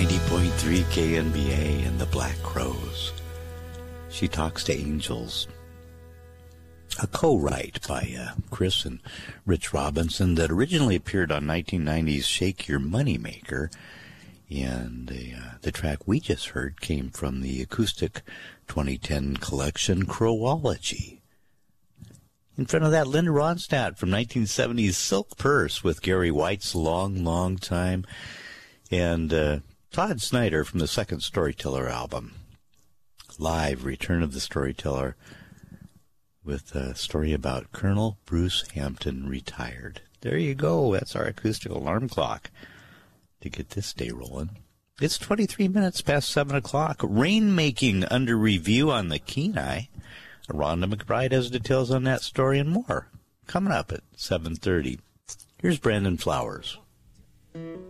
90.3 KNBA and the Black Crowes. She Talks to Angels. A co-write by Chris and Rich Robinson that originally appeared on 1990's Shake Your Moneymaker. And the track we just heard came from the acoustic 2010 collection Crowology. In front of that, Linda Ronstadt from 1970's Silk Purse with Gary White's Long, Long Time. And Todd Snyder from the Second Storyteller album. Live Return of the Storyteller with a story about Colonel Bruce Hampton retired. There you go. That's our acoustic alarm clock to get this day rolling. It's 23 minutes past 7 o'clock. Rainmaking under review on the Kenai. Rhonda McBride has details on that story and more coming up at 7:30. Here's Brandon Flowers.